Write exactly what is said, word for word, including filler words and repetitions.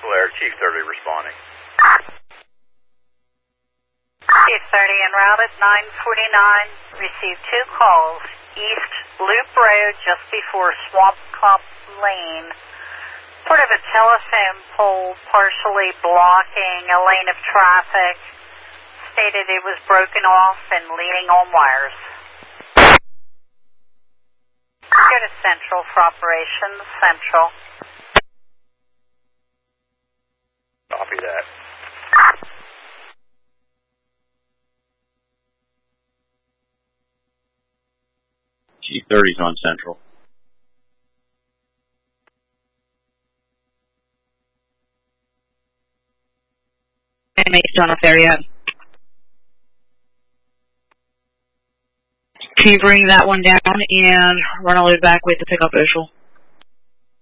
Central Air, Chief thirty responding. Chief thirty en route at nine forty-nine. Received two calls. East Loop Road just before Swamp Cop Lane. Sort of a telephone pole partially blocking a lane of traffic. Stated it was broken off and leaning on wires. Go to Central for operations. Central. Copy that. Chief thirty's on Central. M eight's not up there yet. Can you bring that one down and run a load back with the pickup visual?